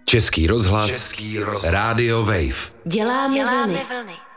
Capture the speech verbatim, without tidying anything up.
Český rozhlas, Český rozhlas. Rádio Wave. Děláme, Děláme vlny. vlny.